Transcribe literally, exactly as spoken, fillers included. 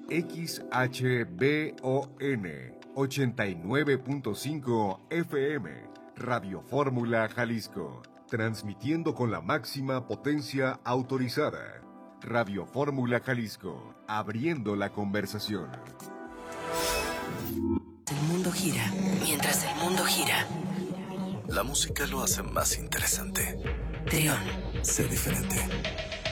X H B O N ochenta y nueve punto cinco F M, Radio Fórmula Jalisco, transmitiendo con la máxima potencia autorizada. Radio Fórmula Jalisco, abriendo la conversación. El mundo gira. Mientras el mundo gira, la música lo hace más interesante. Trión. Sé diferente.